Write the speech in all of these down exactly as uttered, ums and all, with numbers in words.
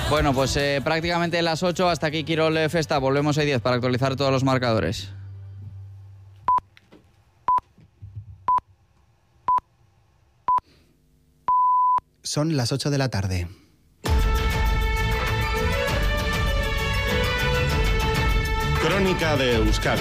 Bueno, pues eh, prácticamente las ocho, hasta aquí Quirol Festa. Volvemos a diez para actualizar todos los marcadores. Son las ocho de la tarde. Crónica de Euskadi.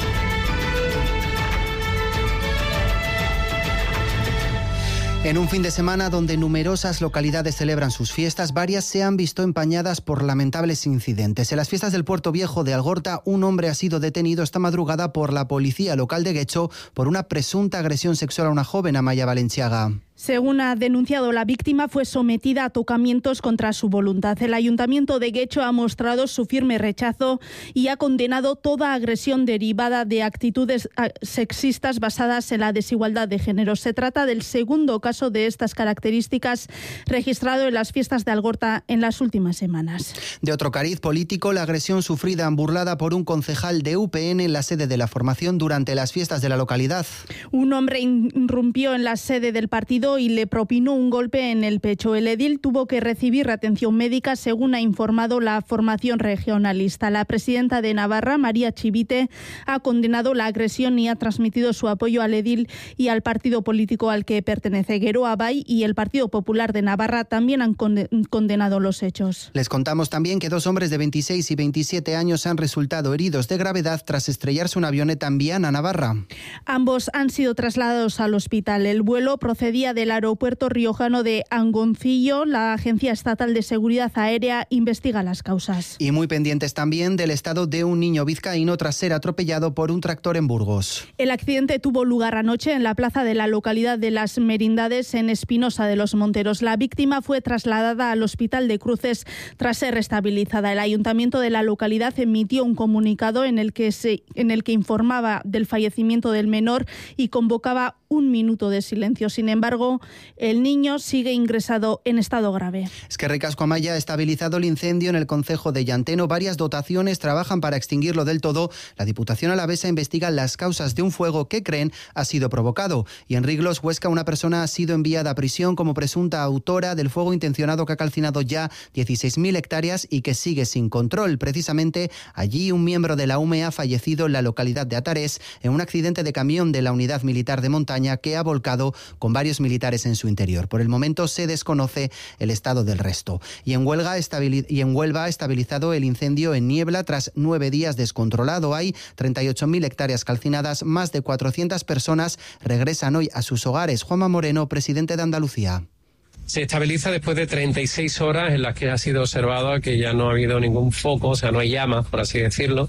En un fin de semana donde numerosas localidades celebran sus fiestas, varias se han visto empañadas por lamentables incidentes. En las fiestas del Puerto Viejo de Algorta, un hombre ha sido detenido esta madrugada por la policía local de Guecho por una presunta agresión sexual a una joven, Amaya Valenciaga. Según ha denunciado la víctima, fue sometida a tocamientos contra su voluntad. El Ayuntamiento de Guecho ha mostrado su firme rechazo y ha condenado toda agresión derivada de actitudes sexistas basadas en la desigualdad de género. Se trata del segundo caso de estas características registrado en las fiestas de Algorta en las últimas semanas. De otro cariz político, la agresión sufrida en Burlada por un concejal de U P N en la sede de la formación durante las fiestas de la localidad. Un hombre irrumpió en la sede del partido y le propinó un golpe en el pecho. El edil tuvo que recibir atención médica, según ha informado la formación regionalista. La presidenta de Navarra, María Chivite, ha condenado la agresión y ha transmitido su apoyo al edil y al partido político al que pertenece. Geroa Bai y el Partido Popular de Navarra también han condenado los hechos. Les contamos también que dos hombres de veintiséis y veintisiete años han resultado heridos de gravedad tras estrellarse una avioneta en Viana, Navarra. Ambos han sido trasladados al hospital. El vuelo procedía del aeropuerto riojano de Angoncillo. La Agencia Estatal de Seguridad Aérea investiga las causas. Y muy pendientes también del estado de un niño vizcaíno tras ser atropellado por un tractor en Burgos. El accidente tuvo lugar anoche en la plaza de la localidad de Las Merindades, en Espinosa de los Monteros. La víctima fue trasladada al Hospital de Cruces tras ser estabilizada. El ayuntamiento de la localidad emitió un comunicado en el que se, en el que informaba del fallecimiento del menor y convocaba un minuto de silencio. Sin embargo, el niño sigue ingresado en estado grave. Eskerrik asko, Amaya. Ha estabilizado el incendio en el concejo de Llanteno. Varias dotaciones trabajan para extinguirlo del todo. La Diputación alavesa investiga las causas de un fuego que creen ha sido provocado. Y en Riglos, Huesca, una persona ha sido enviada a prisión como presunta autora del fuego intencionado que ha calcinado ya dieciséis mil hectáreas y que sigue sin control. Precisamente allí un miembro de la U M E ha fallecido en la localidad de Atarés en un accidente de camión de la Unidad Militar de Montaña que ha volcado con varios militares en su interior. Por el momento se desconoce el estado del resto. Y en Huelva, estabili- y en Huelva ha estabilizado el incendio en Niebla tras nueve días descontrolado. Hay treinta y ocho mil hectáreas calcinadas, más de cuatrocientas personas regresan hoy a sus hogares. Juanma Moreno, presidente de Andalucía. Se estabiliza después de treinta y seis horas en las que ha sido observado que ya no ha habido ningún foco, o sea, no hay llamas, por así decirlo,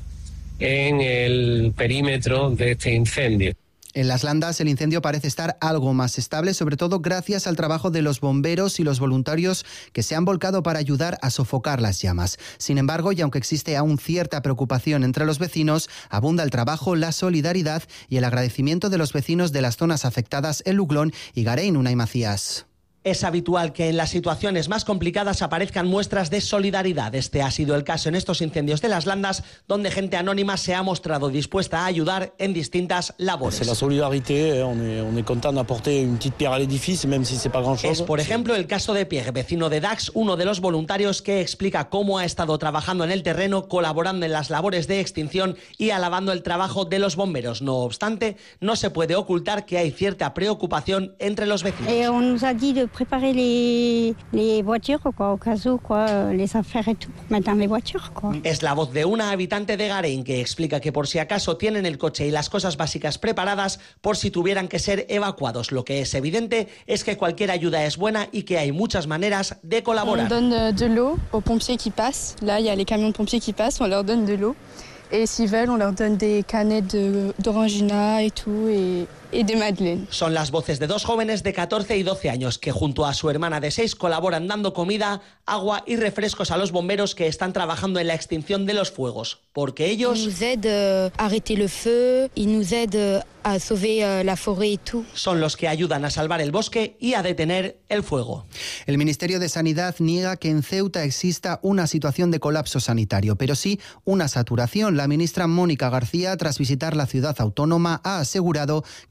en el perímetro de este incendio. En Las Landas el incendio parece estar algo más estable, sobre todo gracias al trabajo de los bomberos y los voluntarios que se han volcado para ayudar a sofocar las llamas. Sin embargo, y aunque existe aún cierta preocupación entre los vecinos, abunda el trabajo, la solidaridad y el agradecimiento de los vecinos de las zonas afectadas en Luglón y Garein, Unai Macías. Es habitual que en las situaciones más complicadas aparezcan muestras de solidaridad. Este ha sido el caso en estos incendios de Las Landas, donde gente anónima se ha mostrado dispuesta a ayudar en distintas labores. Es la solidarité, on est, on est content d'apporter une petite pierre à l'édifice, même si c'est pas grand chose. Es, por ejemplo, el caso de Pierre, vecino de Dax, uno de los voluntarios que explica cómo ha estado trabajando en el terreno, colaborando en las labores de extinción y alabando el trabajo de los bomberos. No obstante, no se puede ocultar que hay cierta preocupación entre los vecinos. Et on nous a dit de préparer les, les voitures, quoi, au cas où, quoi, les affaires et tout, pour mettre dans les voitures, quoi. Es la voz de una habitante de Garein que explica que por si acaso tienen el coche y las cosas básicas preparadas por si tuvieran que ser evacuados. Lo que es evidente es que cualquier ayuda es buena y que hay muchas maneras de colaborar. On donne de l'eau aux pompiers qui passent. Là, il y a les camions de pompiers qui passent, on leur donne de l'eau. Et s'ils veulent, on leur donne des canettes de, d'orangina et tout, et, et des madeleines. Son las voces de dos jóvenes de catorce y doce años que junto a su hermana de seis colaboran dando comida, agua y refrescos a los bomberos que están trabajando en la extinción de los fuegos. Porque ellos... Ils nous aident à arrêter le feu, ils nous aident à sauver la forêt et tout. Son los que ayudan a salvar el bosque y a detener el fuego. El Ministerio de Sanidad niega que en Ceuta exista una situación de colapso sanitario, pero sí una saturación. La ministra Mónica García, tras visitar la ciudad autónoma, ha asegurado que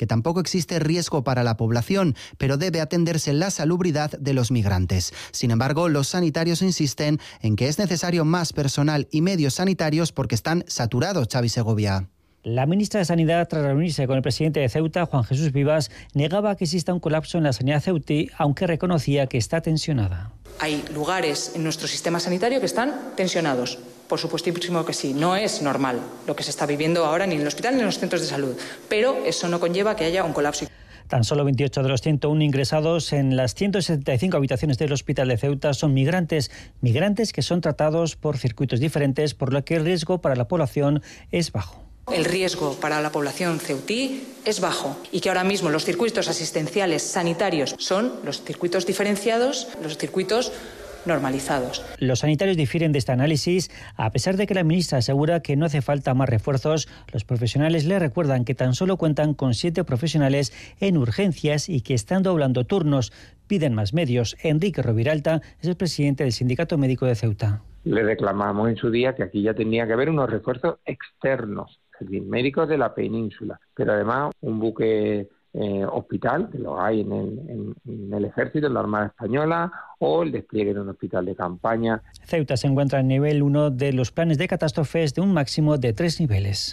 que tampoco existe riesgo para la población, pero debe atenderse la salubridad de los migrantes. Sin embargo, los sanitarios insisten en que es necesario más personal y medios sanitarios porque están saturados, Xavi Segovia. La ministra de Sanidad, tras reunirse con el presidente de Ceuta, Juan Jesús Vivas, negaba que exista un colapso en la sanidad ceutí, aunque reconocía que está tensionada. Hay lugares en nuestro sistema sanitario que están tensionados. Por supuestísimo que sí. No es normal lo que se está viviendo ahora ni en el hospital ni en los centros de salud. Pero eso no conlleva que haya un colapso. Tan solo veintiocho de los ciento uno ingresados en las ciento setenta y cinco habitaciones del hospital de Ceuta son migrantes, migrantes que son tratados por circuitos diferentes, por lo que el riesgo para la población es bajo. El riesgo para la población ceutí es bajo y que ahora mismo los circuitos asistenciales sanitarios son los circuitos diferenciados, los circuitos normalizados. Los sanitarios difieren de este análisis. A pesar de que la ministra asegura que no hace falta más refuerzos, los profesionales le recuerdan que tan solo cuentan con siete profesionales en urgencias y que están doblando turnos. Piden más medios. Enrique Roviralta es el presidente del Sindicato Médico de Ceuta. Le reclamamos en su día que aquí ya tenía que haber unos refuerzos externos, es decir, médicos de la península, pero además un buque eh, hospital, que lo hay en el, en, en el Ejército, en la Armada Española, o el despliegue de un hospital de campaña. Ceuta se encuentra en nivel uno de los planes de catástrofes de un máximo de tres niveles.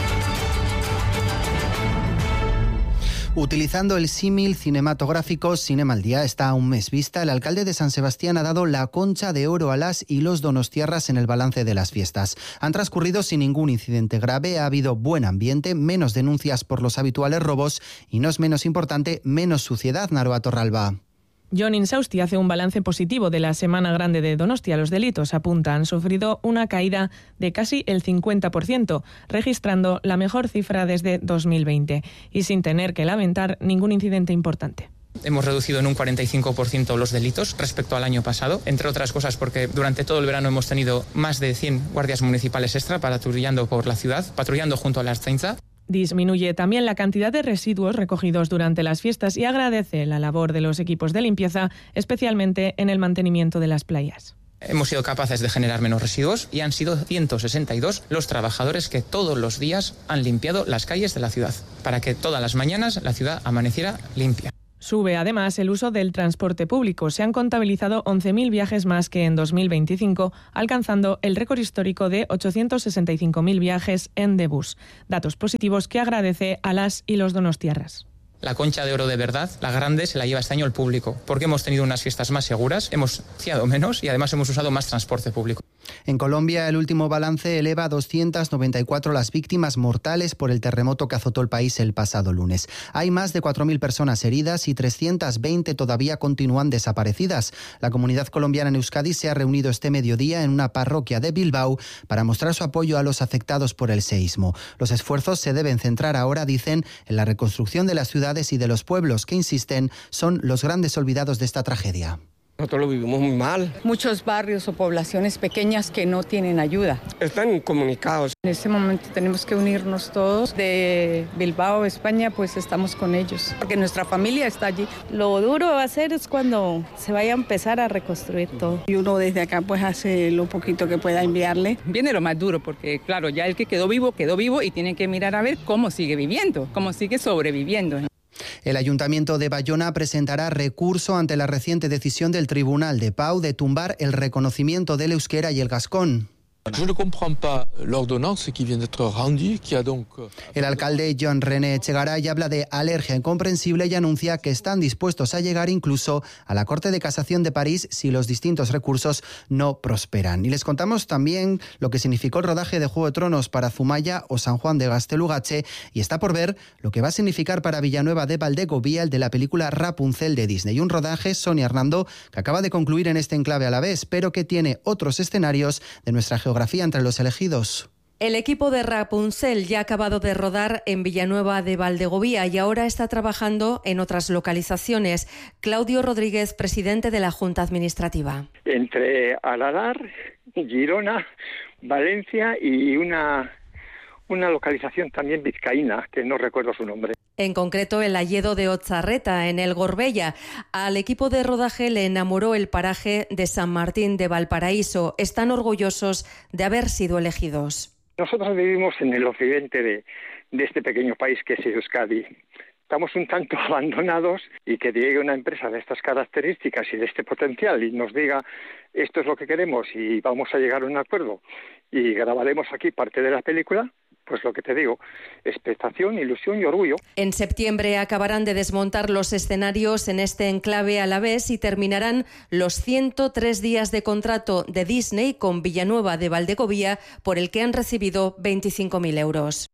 Utilizando el símil cinematográfico, Cinema al Día está a un mes vista. El alcalde de San Sebastián ha dado la concha de oro a las y los donostiarras en el balance de las fiestas. Han transcurrido sin ningún incidente grave, ha habido buen ambiente, menos denuncias por los habituales robos y, no es menos importante, menos suciedad. Naroa Torralba. Jon Insausti hace un balance positivo de la Semana Grande de Donostia. Los delitos, apunta, han sufrido una caída de casi el cincuenta por ciento, registrando la mejor cifra desde dos mil veinte y sin tener que lamentar ningún incidente importante. Hemos reducido en un cuarenta y cinco por ciento los delitos respecto al año pasado, entre otras cosas porque durante todo el verano hemos tenido más de cien guardias municipales extra patrullando por la ciudad, patrullando junto a la Ertzaintza. Disminuye también la cantidad de residuos recogidos durante las fiestas y agradece la labor de los equipos de limpieza, especialmente en el mantenimiento de las playas. Hemos sido capaces de generar menos residuos y han sido ciento sesenta y dos los trabajadores que todos los días han limpiado las calles de la ciudad, para que todas las mañanas la ciudad amaneciera limpia. Sube además el uso del transporte público. Se han contabilizado once mil viajes más que en dos mil veinticinco, alcanzando el récord histórico de ochocientos sesenta y cinco mil viajes en de bus. Datos positivos que agradece a las y los donostiarras. La concha de oro de verdad, la grande, se la lleva este año el público, porque hemos tenido unas fiestas más seguras, hemos fiado menos y además hemos usado más transporte público. En Colombia, el último balance eleva a doscientas noventa y cuatro las víctimas mortales por el terremoto que azotó el país el pasado lunes. Hay más de cuatro mil personas heridas y trescientas veinte todavía continúan desaparecidas. La comunidad colombiana en Euskadi se ha reunido este mediodía en una parroquia de Bilbao para mostrar su apoyo a los afectados por el seísmo. Los esfuerzos se deben centrar ahora, dicen, en la reconstrucción de las ciudades y de los pueblos, que insisten son los grandes olvidados de esta tragedia. Nosotros lo vivimos muy mal. Muchos barrios o poblaciones pequeñas que no tienen ayuda. Están incomunicados. En este momento tenemos que unirnos todos. De Bilbao, España, pues estamos con ellos, porque nuestra familia está allí. Lo duro va a ser es cuando se vaya a empezar a reconstruir todo. Y uno desde acá pues hace lo poquito que pueda enviarle. Viene lo más duro, porque claro, ya el que quedó vivo, quedó vivo y tiene que mirar a ver cómo sigue viviendo, cómo sigue sobreviviendo. El Ayuntamiento de Bayona presentará recurso ante la reciente decisión del Tribunal de Pau de tumbar el reconocimiento del euskera y el gascón. Je ne comprends pas l'ordonnance qui vient d'être rendue, qui a donc... El alcalde John René Echegaray habla de alergia incomprensible y anuncia que están dispuestos a llegar incluso a la Corte de Casación de París si los distintos recursos no prosperan. Y les contamos también lo que significó el rodaje de Juego de Tronos para Zumaya o San Juan de Gaztelugatxe, y está por ver lo que va a significar para Villanueva de Valdegovía el de la película Rapunzel de Disney. Un rodaje, Sonia Hernando, que acaba de concluir en este enclave alavés, pero que tiene otros escenarios de nuestra geografía entre los elegidos. El equipo de Rapunzel ya ha acabado de rodar en Villanueva de Valdegovía y ahora está trabajando en otras localizaciones. Claudio Rodríguez, presidente de la Junta Administrativa. Entre Aralar, Girona, Valencia y una, una localización también vizcaína, que no recuerdo su nombre. En concreto, el Alledo de Otzarreta, en el Gorbella. Al equipo de rodaje le enamoró el paraje de San Martín de Valparaíso. Están orgullosos de haber sido elegidos. Nosotros vivimos en el occidente de, de este pequeño país que es Euskadi. estamos un tanto abandonados, y que llegue una empresa de estas características y de este potencial y nos diga esto es lo que queremos y vamos a llegar a un acuerdo y grabaremos aquí parte de la película, pues lo que te digo, expectación, ilusión y orgullo. En septiembre acabarán de desmontar los escenarios en este enclave alavés y terminarán los ciento tres días de contrato de Disney con Villanueva de Valdegovía, por el que han recibido veinticinco mil euros.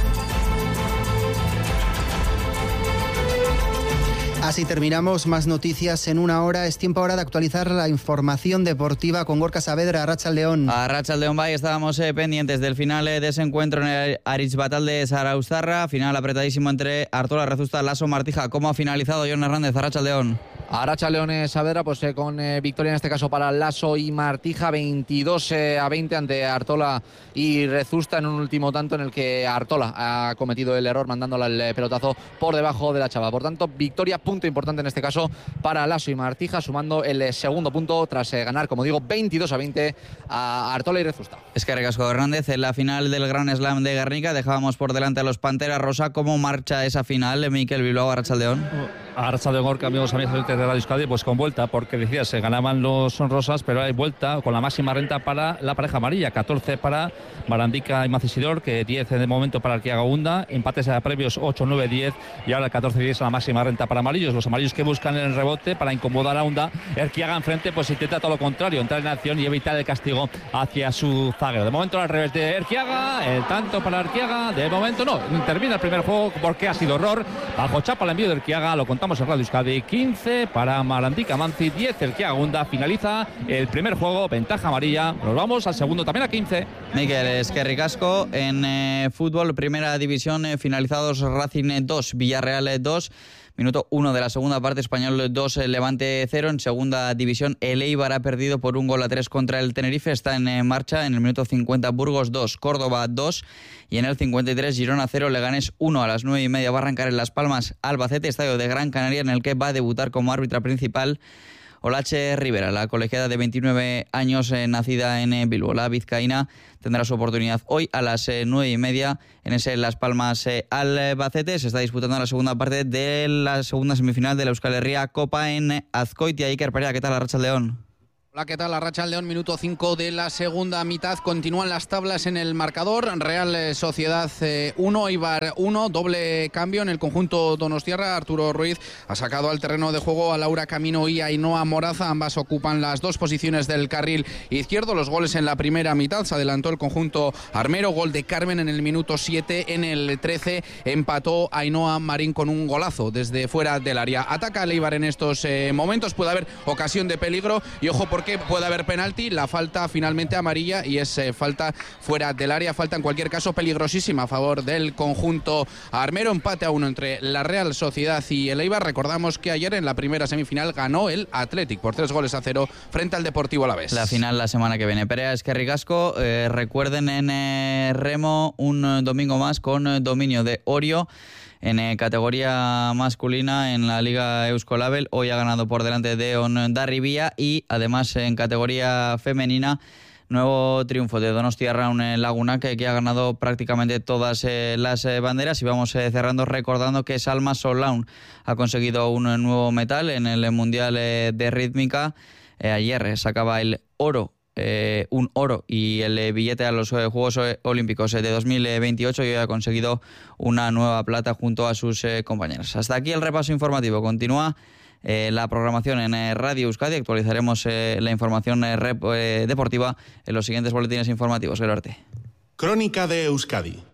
Así terminamos. Más noticias en una hora. Es tiempo ahora de actualizar la información deportiva con Gorka Saavedra. Arratsaldeon. Arratsaldeon, bai, estábamos eh, pendientes del final eh, de ese encuentro en el Arizbatal de Zarauztarra. Final apretadísimo entre Artola Rezusta, Lasso Martija. ¿Cómo ha finalizado Jon Hernández? Arratsaldeon. Arratsaldeon, Saavedra, pues eh, con eh, victoria en este caso para Lasso y Martija, veintidós a veinte ante Artola y Rezusta, en un último tanto en el que Artola ha cometido el error mandándola el pelotazo por debajo de la chava. Por tanto, victoria, punto importante en este caso para Lasso y Martija, sumando el segundo punto tras eh, ganar, como digo, veintidós a veinte a Artola y Rezusta. Es que Recasco Hernández, en la final del Grand Slam de Guernica dejábamos por delante a los Panteras Rosa. ¿Cómo marcha esa final, Mikel Bilbao? Arratsaldeon. Arratsaldeon, Gorka, amigos, amigas de Radio Euskadi, pues con vuelta, porque decías, se ganaban los rosas, pero hay vuelta con la máxima renta para la pareja amarilla, catorce para Barandica y Macisidor, que diez de momento para Erquiaga Unda, empates a previos ocho, nueve, diez, y ahora el catorce diez a la máxima renta para amarillos. Los amarillos que buscan el rebote para incomodar a Unda. Erquiaga enfrente pues intenta todo lo contrario, entrar en acción y evitar el castigo hacia su zaguero. De momento al revés de Erquiaga, el tanto para Erquiaga, de momento no, termina el primer juego porque ha sido error, bajo chapa el envío de Erquiaga, lo contamos en Radio Euskadi, quince para Barandica Manzi, diez Erquiaga Unda, finaliza el primer juego, ventaja amarilla, nos vamos al segundo también a quince. Mikel, es que Ricasco en eh, fútbol, primera división, eh, finalizados Racing dos, Villarreal dos. Minuto uno de la segunda parte, Español dos, Levante cero. En segunda división, el Eibar ha perdido por un gol a tres contra el Tenerife. Está en marcha en el minuto cincuenta, Burgos dos, Córdoba dos. Y en el cincuenta y tres, Girona cero, Leganés uno. A las nueve y media va a arrancar en Las Palmas Albacete, estadio de Gran Canaria, en el que va a debutar como árbitra principal Olache Rivera, la colegiada de veintinueve años, eh, nacida en eh, Bilbao. La vizcaína tendrá su oportunidad hoy a las eh, nueve y media en ese Las Palmas eh, Albacete. Se está disputando la segunda parte de la segunda semifinal de la Euskal Herria Copa en Azkoitia. Iker Perea, ¿qué tal? Arratsaldeon. Hola, ¿qué tal? Arratsaldeon, minuto cinco de la segunda mitad. Continúan las tablas en el marcador. Real Sociedad uno, Eibar uno. Doble cambio en el conjunto donostiarra. Arturo Ruiz ha sacado al terreno de juego a Laura Camino y a Ainhoa Moraza. Ambas ocupan las dos posiciones del carril izquierdo. Los goles en la primera mitad. Se adelantó el conjunto armero. Gol de Carmen en el minuto siete. En el trece empató Ainhoa Marín con un golazo desde fuera del área. Ataca el Eibar en estos eh, momentos. Puede haber ocasión de peligro. Y ojo, por que puede haber penalti, la falta finalmente amarilla y es eh, falta fuera del área, falta en cualquier caso peligrosísima a favor del conjunto armero. Empate a uno entre la Real Sociedad y el Eibar. Recordamos que ayer en la primera semifinal ganó el Athletic por tres goles a cero frente al Deportivo Alavés. La final la semana que viene. Perea, es que Ricasco, eh, recuerden en eh, remo un eh, domingo más con eh, dominio de Orio. En eh, categoría masculina en la Liga Euskolabel, hoy ha ganado por delante de Hondarribia, y además en categoría femenina, nuevo triunfo de Donostiarra en Laguna, que, que ha ganado prácticamente todas eh, las eh, banderas. Y vamos eh, cerrando recordando que Salma Solaun ha conseguido un nuevo metal en el Mundial eh, de Rítmica. Eh, ayer eh, sacaba el oro. Eh, un oro y el eh, billete a los eh, Juegos Olímpicos eh, de dos mil veintiocho, y hoy ha conseguido una nueva plata junto a sus eh, compañeros. Hasta aquí el repaso informativo. Continúa eh, la programación en eh, Radio Euskadi. Actualizaremos eh, la información eh, rep, eh, deportiva en los siguientes boletines informativos. El arte. Crónica de Euskadi.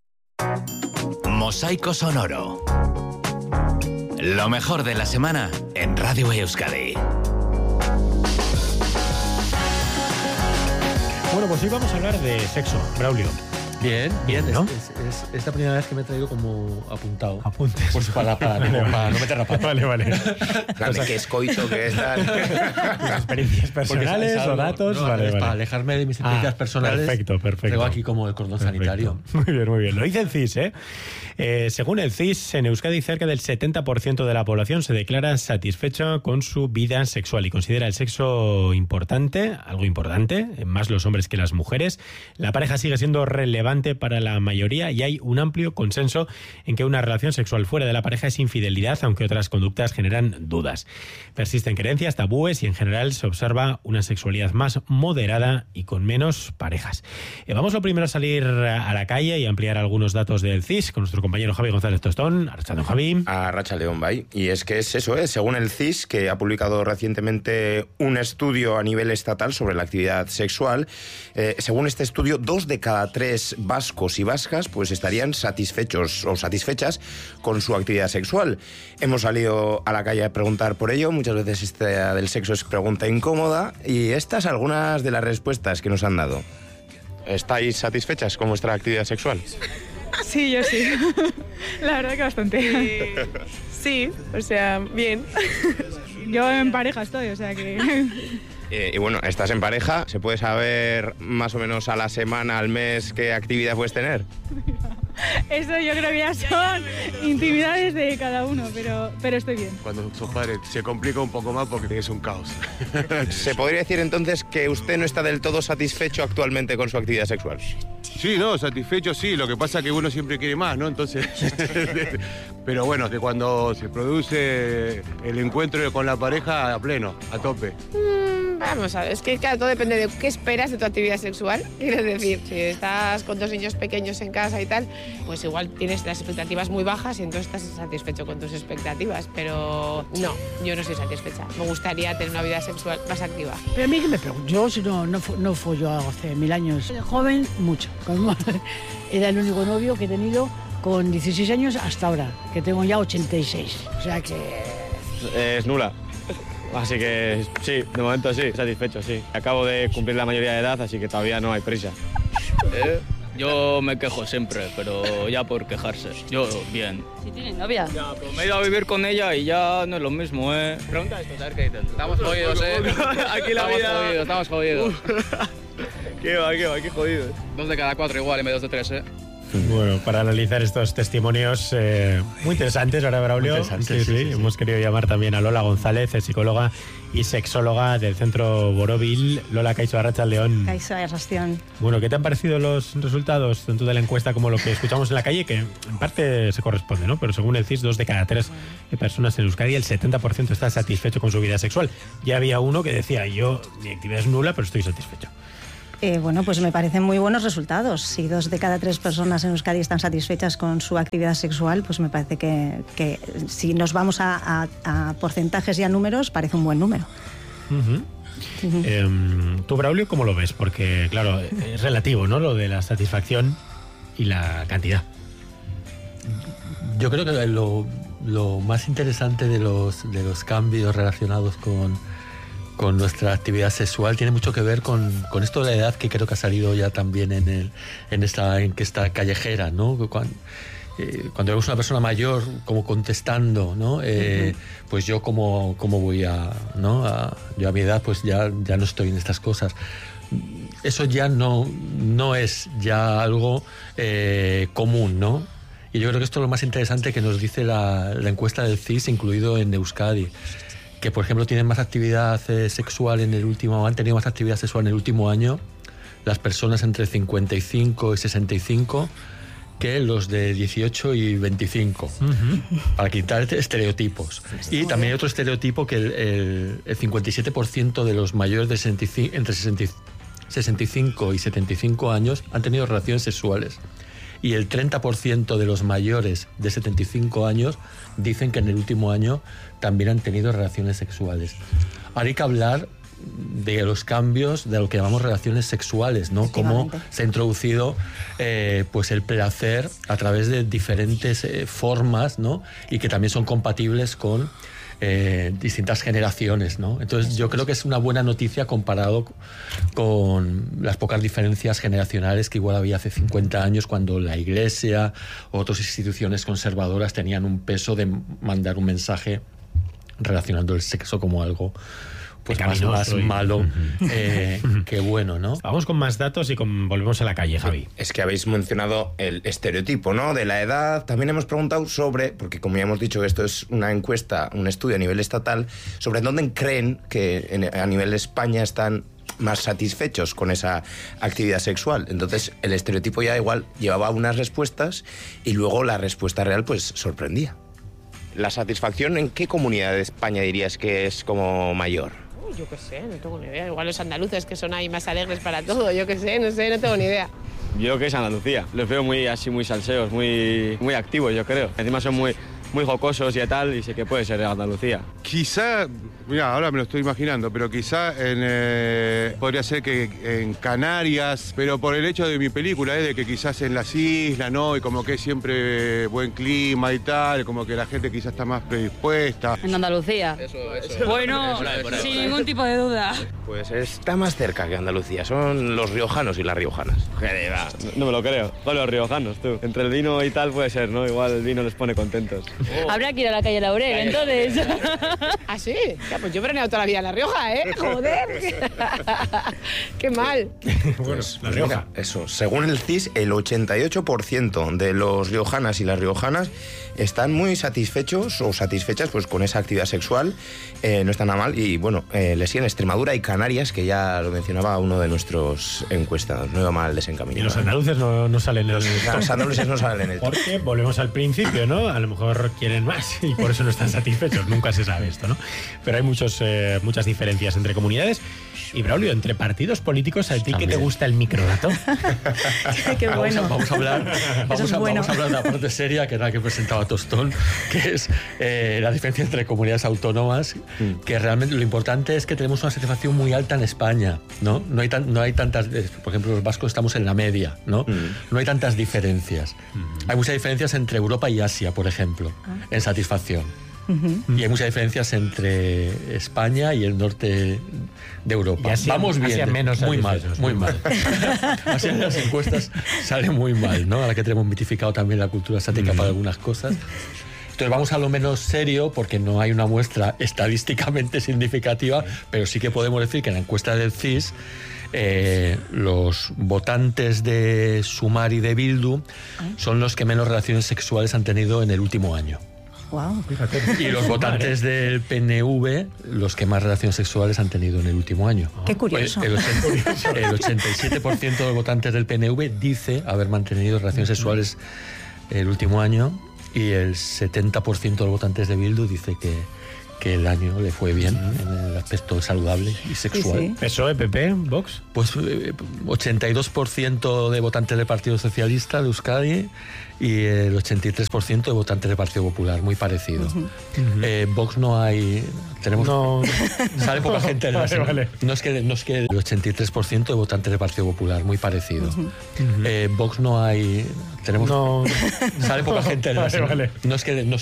Mosaico sonoro. Lo mejor de la semana en Radio Euskadi. Bueno, pues hoy vamos a hablar de sexo, Braulio. Bien, bien, ¿no? Es, es, es la primera vez que me he traído como apuntado. Apuntes. Pues para, para, vale, no, vale. para no meter la pata. Vale, vale. Claro, sea, que es coito, que es tal. Experiencias personales algo, o datos. No, vale, es vale. para alejarme de mis experiencias ah, personales. Perfecto, perfecto. Tengo aquí como el cordón perfecto. sanitario. Muy bien, muy bien. Lo dice el C I S, ¿eh? Eh, según el C I S, en Euskadi cerca del setenta por ciento de la población se declara satisfecha con su vida sexual y considera el sexo importante, algo importante, más los hombres que las mujeres. La pareja sigue siendo relevante relevante para la mayoría y hay un amplio consenso en que una relación sexual fuera de la pareja es infidelidad, aunque otras conductas generan dudas. Persisten creencias, tabúes y en general se observa una sexualidad más moderada y con menos parejas. Eh, vamos lo primero a salir a la calle y ampliar algunos datos del C I S con nuestro compañero Javi González Tostón. Arrachado, Javi. Arracha León, Bay. Y es que es eso, ¿eh? Según el C I S, que ha publicado recientemente un estudio a nivel estatal sobre la actividad sexual, eh, según este estudio, dos de cada tres vascos y vascas pues estarían satisfechos o satisfechas con su actividad sexual. Hemos salido a la calle a preguntar por ello. Muchas veces esta del sexo es pregunta incómoda y estas algunas de las respuestas que nos han dado. ¿Estáis satisfechas con vuestra actividad sexual? Sí, yo sí. La verdad que bastante. Sí, o sea, bien. Yo en pareja estoy, o sea que... Eh, y bueno, estás en pareja, ¿se puede saber más o menos a la semana, al mes, qué actividad puedes tener? Eso yo creo que ya son intimidades de cada uno, pero, pero estoy bien. Cuando sos padre se complica un poco más porque es un caos. ¿Se podría decir entonces que usted no está del todo satisfecho actualmente con su actividad sexual? Sí, no, satisfecho sí, lo que pasa es que uno siempre quiere más, ¿no? Entonces, pero bueno, que cuando se produce el encuentro con la pareja a pleno, a tope. Mm, vamos a ver, es que claro, todo depende de qué esperas de tu actividad sexual. Quiero decir, si estás con dos niños pequeños en casa y tal, pues igual tienes las expectativas muy bajas y entonces estás satisfecho con tus expectativas, pero no, yo no estoy satisfecha. Me gustaría tener una vida sexual más activa. Pero a mí que me pregunto, yo si no, no, no follo hace mil años. De joven, mucho. Era el único novio que he tenido con dieciséis años hasta ahora, que tengo ya ochenta y seis. O sea que... Es nula. Así que sí, de momento sí, satisfecho, sí. Acabo de cumplir la mayoría de edad, así que todavía no hay prisa. ¿Eh? Yo me quejo siempre, pero ya por quejarse. Yo, bien. ¿Si tienes novia? Ya, pero me he ido a vivir con ella y ya no es lo mismo, ¿eh? Pregunta esto, a ver qué dicen. Estamos jodidos, ¿eh? Aquí la vida... Estamos jodidos, estamos jodidos. Qué va, qué va, qué jodidos. Dos de cada cuatro igual, y medio dos de tres, ¿eh? Bueno, para analizar estos testimonios eh, muy interesantes, ahora Braulio, sí, sí, sí, sí, hemos querido llamar también a Lola González, psicóloga y sexóloga del Centro Borovil. Lola, Kaixo Arratsaldeon. Kaixo Arratsaldeon. Bueno, ¿qué te han parecido los resultados tanto de la encuesta como lo que escuchamos en la calle? Que en parte se corresponde, ¿no? Pero según el C I S, dos de cada tres personas en Euskadi, el setenta por ciento está satisfecho con su vida sexual. Ya había uno que decía, yo, mi actividad es nula, pero estoy satisfecho. Eh, bueno, pues me parecen muy buenos resultados. Si dos de cada tres personas en Euskadi están satisfechas con su actividad sexual, pues me parece que, que si nos vamos a, a, a porcentajes y a números, parece un buen número. Uh-huh. Uh-huh. Eh, ¿Tú, Braulio, cómo lo ves? Porque, claro, es relativo, ¿no? Lo de la satisfacción y la cantidad. Yo creo que lo, lo más interesante de los, de los cambios relacionados con... con nuestra actividad sexual tiene mucho que ver con, con esto de la edad, que creo que ha salido ya también en, el, en esta encuesta callejera, ¿no? Cuando, eh, cuando vemos una persona mayor como contestando, ¿no? Eh, uh-huh. Pues yo como, como voy a, ¿no? A, yo a mi edad pues ya, ya no estoy en estas cosas. Eso ya no, no es ya algo eh, común, ¿no? Y yo creo que esto es lo más interesante que nos dice la, la encuesta del C I S, incluido en Euskadi, que por ejemplo tienen más actividad eh, sexual en el último, han tenido más actividad sexual en el último año las personas entre cincuenta y cinco y sesenta y cinco que los de dieciocho y veinticinco, uh-huh. para quitar estereotipos. Y también hay otro estereotipo, que el, el, el cincuenta y siete por ciento de los mayores de sesenta y cinco, entre sesenta y cinco y setenta y cinco años han tenido relaciones sexuales. Y el treinta por ciento de los mayores de setenta y cinco años dicen que en el último año también han tenido relaciones sexuales. Ahora hay que hablar de los cambios de lo que llamamos relaciones sexuales, ¿no? Cómo se ha introducido eh, pues el placer a través de diferentes eh, formas, ¿no? Y que también son compatibles con Eh, distintas generaciones, ¿no? Entonces yo creo que es una buena noticia comparado con las pocas diferencias generacionales que igual había hace cincuenta años, cuando la Iglesia o otras instituciones conservadoras tenían un peso de mandar un mensaje relacionando el sexo como algo pues más, más malo uh-huh. eh, que bueno, ¿no? Vamos con más datos y con, volvemos a la calle, Javi. Es que habéis mencionado el estereotipo, ¿no? De la edad. También hemos preguntado sobre, porque como ya hemos dicho que esto es una encuesta, un estudio a nivel estatal, sobre dónde creen que en, a nivel de España están más satisfechos con esa actividad sexual. Entonces el estereotipo ya igual llevaba unas respuestas y luego la respuesta real pues sorprendía. ¿La satisfacción en qué comunidad de España dirías que es como mayor? Uy, yo qué sé, no tengo ni idea. Igual los andaluces, que son ahí más alegres para todo, yo qué sé, no sé, no tengo ni idea. Yo que es Andalucía, los veo muy así, muy salseos, muy, muy activos, yo creo. Encima son muy, muy jocosos y tal, y sé que puede ser Andalucía. Quizá, mira, ahora me lo estoy imaginando, pero quizá en, eh, podría ser que en Canarias, pero por el hecho de mi película, es de que quizás en las islas, ¿no? Y como que siempre buen clima y tal, como que la gente quizás está más predispuesta. En Andalucía. Eso, eso. Bueno, Por ahí, por ahí, sin por ahí. ningún tipo de duda. Pues está más cerca que Andalucía, son los riojanos y las riojanas. Joder, va, no me lo creo. Con los riojanos, tú. Entre el vino y tal puede ser, ¿no? Igual el vino les pone contentos. Oh. Habrá que ir a la calle Laurel, entonces. ¿Ah, sí? Ya, pues yo he veraneado toda la vida en La Rioja, ¿eh? Joder. Qué mal. Pues, La Rioja. Mira, eso, según el C I S, el ochenta y ocho por ciento de los riojanas y las riojanas están muy satisfechos o satisfechas pues con esa actividad sexual, eh, no está nada mal. Y bueno, eh, les siguen Extremadura y Canarias, que ya lo mencionaba uno de nuestros encuestados, no iba mal desencaminado. Y los andaluces no, no salen en el top. Los andaluces no salen en el top. Porque volvemos al principio, ¿no? A lo mejor quieren más y por eso no están satisfechos. Nunca se sabe esto, ¿no? Pero hay muchos, eh, muchas diferencias entre comunidades. Y Braulio, entre partidos políticos, ¿a ti También. qué te gusta el microdato? Qué bueno. Vamos a, vamos a hablar, vamos, es a, bueno. vamos a hablar de la parte seria, que era la que presentaba Tostón, que es eh, la diferencia entre comunidades autónomas, mm. que realmente lo importante es que tenemos una satisfacción muy alta en España, ¿no? No hay, tan, no hay tantas, por ejemplo, los vascos estamos en la media, ¿no? Mm. No hay tantas diferencias. Mm. Hay muchas diferencias entre Europa y Asia, por ejemplo, ah. en satisfacción. Uh-huh. Y hay muchas diferencias entre España y el norte de Europa. Así, Vamos bien, así menos muy mal, muy mal. Así en las encuestas sale muy mal, ¿no? Ahora que tenemos mitificado también la cultura estática uh-huh. para algunas cosas. Entonces vamos a lo menos serio, porque no hay una muestra estadísticamente significativa, pero sí que podemos decir que en la encuesta del C I S Eh, los votantes de Sumar y de Bildu son los que menos relaciones sexuales han tenido en el último año. Wow. Y los votantes del P N V, los que más relaciones sexuales han tenido en el último año. Qué curioso. El, el, el ochenta y siete por ciento de los votantes del P N V dice haber mantenido relaciones sexuales el último año, y el setenta por ciento de los votantes de Bildu dice que que el año le fue bien en el aspecto saludable y sexual. Sí, sí. ¿P S O E, P P, Vox? Pues eh, ochenta y dos por ciento de votantes del Partido Socialista de Euskadi y el ochenta y tres por ciento de votantes del Partido Popular, muy parecido. Uh-huh. Uh-huh. Eh, Vox no hay... Tenemos, no. Sale poca gente en la vale, vale. No es que no es que el ochenta y tres por ciento de votantes del Partido Popular, muy parecido. Uh-huh. Uh-huh. Eh, Vox no hay... Tenemos, no. Sale poca gente en la vale, vale. No es que no